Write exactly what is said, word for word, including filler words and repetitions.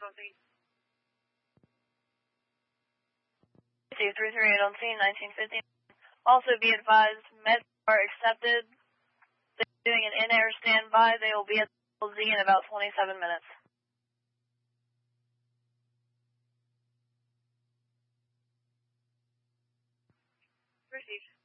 three three eight on scene, nineteen fifty. Also be advised, meds are accepted. They're doing an in-air standby. They will be at the Z in about twenty-seven minutes. Received.